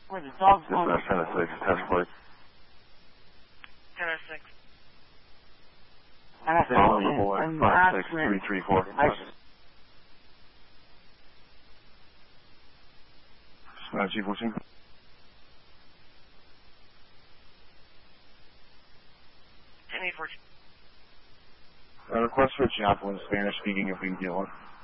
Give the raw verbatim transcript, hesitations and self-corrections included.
Where the dog's going. Dispatch ten oh six, test plate. ten oh six. And I said, oh, yeah, and five six I three three four. Dispatch G fourteen. ten eight fourteen. Uh, request for a chaplain, Spanish speaking, if we can get one.